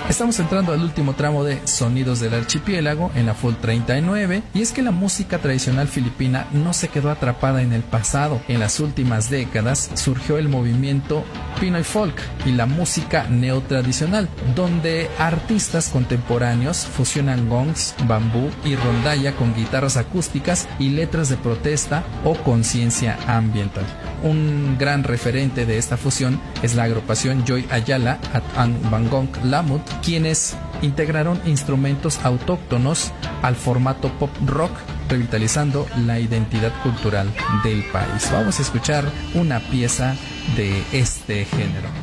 Estamos entrando al último tramo de Sonidos del Archipiélago en la Full 39, y es que la música tradicional filipina no se quedó atrapada en el pasado. En las últimas décadas surgió el movimiento Pinoy Folk y la música neotradicional, donde artistas contemporáneos fusionan gongs, bambú y rondalla con guitarras acústicas y letras de protesta o conciencia ambiental. Un gran referente de esta fusión es la agrupación Joy Ayala at Ang Bangong Lamut, quienes integraron instrumentos autóctonos al formato pop rock, revitalizando la identidad cultural del país. Vamos a escuchar una pieza de este género.